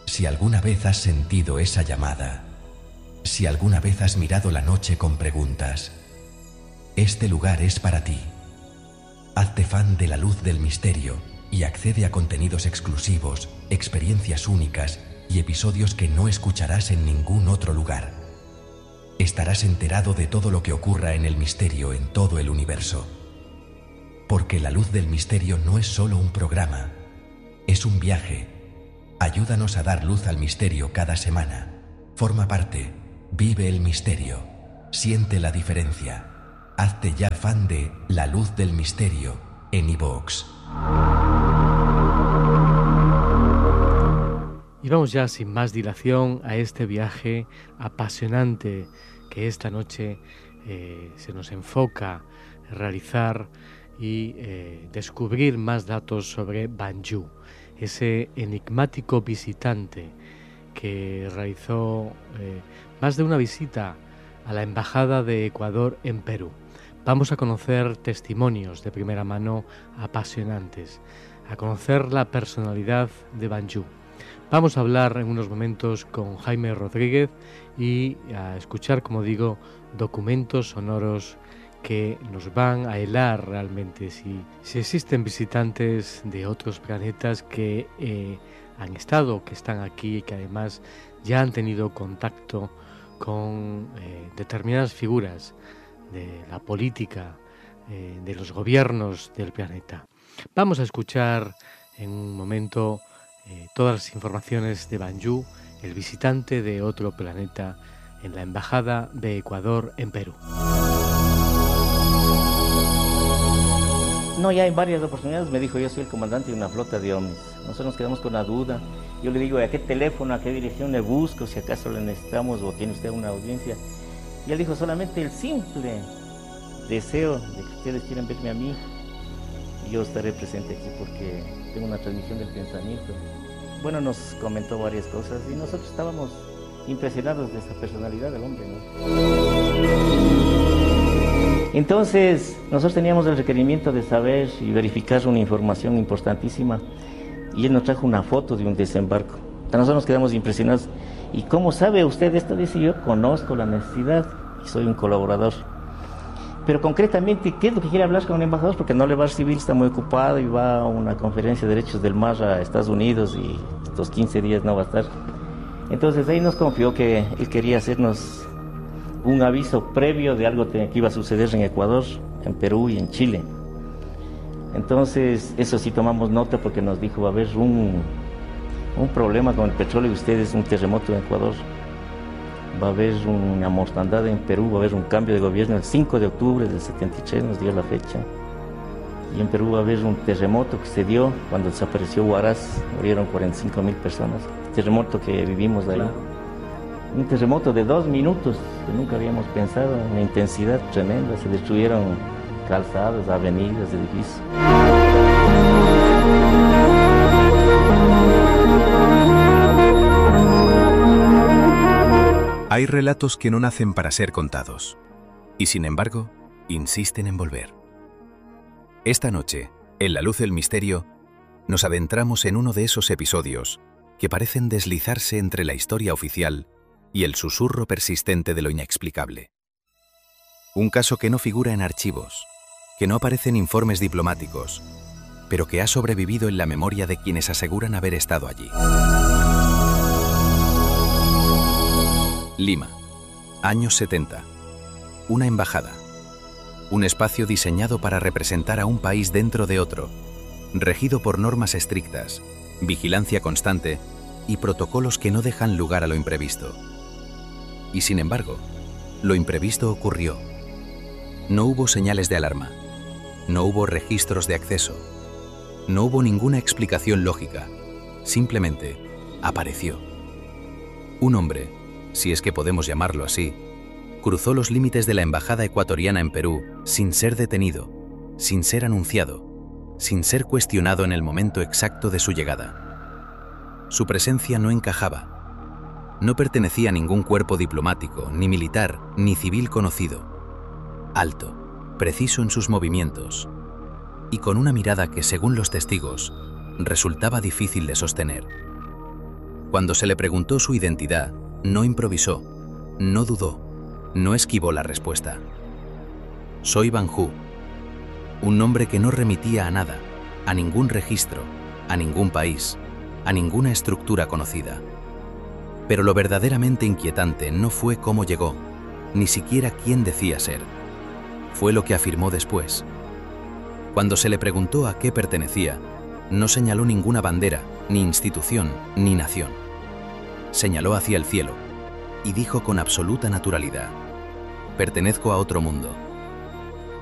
Si alguna vez has sentido esa llamada, si alguna vez has mirado la noche con preguntas, este lugar es para ti. Hazte fan de la luz del misterio y accede a contenidos exclusivos, experiencias únicas y episodios que no escucharás en ningún otro lugar. Estarás enterado de todo lo que ocurra en el misterio en todo el universo. Porque la luz del misterio no es solo un programa, es un viaje. Ayúdanos a dar luz al misterio cada semana. Forma parte, vive el misterio, siente la diferencia. Hazte ya fan de La Luz del Misterio en iVoox. Y vamos ya sin más dilación a este viaje apasionante que esta noche se nos enfoca a realizar y descubrir más datos sobre Banjú, ese enigmático visitante que realizó más de una visita a la Embajada de Ecuador en Perú. Vamos a conocer testimonios de primera mano apasionantes, a conocer la personalidad de Banjú. Vamos a hablar en unos momentos con Jaime Rodríguez y a escuchar, como digo, documentos sonoros que nos van a helar realmente si existen visitantes de otros planetas que han estado, que están aquí y que además ya han tenido contacto con determinadas figuras de la política, de los gobiernos del planeta. Vamos a escuchar en un momento todas las informaciones de Banjú, el visitante de otro planeta en la Embajada de Ecuador en Perú. No, ya en varias oportunidades me dijo: yo soy el comandante de una flota de ovnis. Nosotros nos quedamos con la duda. Yo le digo: ¿a qué teléfono, a qué dirección le busco, si acaso le necesitamos o tiene usted una audiencia? Y él dijo: solamente el simple deseo de que ustedes quieran verme a mí, y yo estaré presente aquí porque tengo una transmisión del pensamiento. Bueno, nos comentó varias cosas y nosotros estábamos impresionados de esa personalidad del hombre, ¿no? Entonces, nosotros teníamos el requerimiento de saber y verificar una información importantísima, y él nos trajo una foto de un desembarco. Nosotros nos quedamos impresionados. ¿Y cómo sabe usted esto? Dice: yo conozco la necesidad y soy un colaborador. Pero concretamente, ¿qué es lo que quiere hablar con el embajador? Porque no le va a recibir, está muy ocupado y va a una conferencia de derechos del mar a Estados Unidos y estos 15 días no va a estar. Entonces ahí nos confió que él quería hacernos un aviso previo de algo que iba a suceder en Ecuador, en Perú y en Chile. Entonces eso sí tomamos nota, porque nos dijo: va a haber un problema con el petróleo de ustedes, un terremoto en Ecuador, va a haber una mortandad en Perú, va a haber un cambio de gobierno el 5 de octubre del 73, nos dio la fecha. Y en Perú va a haber un terremoto que se dio cuando desapareció Huaraz, murieron 45,000 personas. Terremoto que vivimos ahí. Claro. Un terremoto de 2 minutos, que nunca habíamos pensado, una intensidad tremenda. Se destruyeron calzadas, avenidas, edificios. Hay relatos que no nacen para ser contados, y sin embargo, insisten en volver. Esta noche, en La Luz del Misterio, nos adentramos en uno de esos episodios que parecen deslizarse entre la historia oficial y el susurro persistente de lo inexplicable. Un caso que no figura en archivos, que no aparece en informes diplomáticos, pero que ha sobrevivido en la memoria de quienes aseguran haber estado allí. Lima, años 70. Una embajada. Un espacio diseñado para representar a un país dentro de otro, regido por normas estrictas, vigilancia constante y protocolos que no dejan lugar a lo imprevisto. Y sin embargo, lo imprevisto ocurrió. No hubo señales de alarma, no hubo registros de acceso, no hubo ninguna explicación lógica, simplemente apareció. Un hombre, si es que podemos llamarlo así, cruzó los límites de la embajada ecuatoriana en Perú sin ser detenido, sin ser anunciado, sin ser cuestionado en el momento exacto de su llegada. Su presencia no encajaba. No pertenecía a ningún cuerpo diplomático, ni militar, ni civil conocido. Alto, preciso en sus movimientos, y con una mirada que, según los testigos, resultaba difícil de sostener. Cuando se le preguntó su identidad, no improvisó, no dudó, no esquivó la respuesta. Soy Van Hu, un nombre que no remitía a nada, a ningún registro, a ningún país, a ninguna estructura conocida. Pero lo verdaderamente inquietante no fue cómo llegó, ni siquiera quién decía ser. Fue lo que afirmó después. Cuando se le preguntó a qué pertenecía, no señaló ninguna bandera, ni institución, ni nación. Señaló hacia el cielo y dijo con absoluta naturalidad: pertenezco a otro mundo.